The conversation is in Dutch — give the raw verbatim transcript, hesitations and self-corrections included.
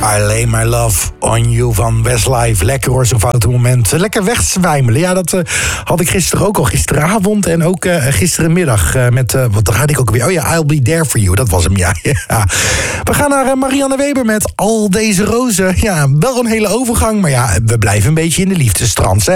I lay my love on you van Westlife. Lekker hoor, zo'n foute moment. Lekker wegzwijmelen. Ja, dat uh, had ik gisteren ook al. Gisteravond en ook uh, gisterenmiddag. Uh, met, uh, wat had ik ook weer? Oh ja, I'll be there for you. Dat was hem, ja. ja. We gaan naar uh, Marianne Weber met Al deze rozen. Ja, wel een hele overgang. Maar ja, we blijven een beetje in de liefdestrans, hè.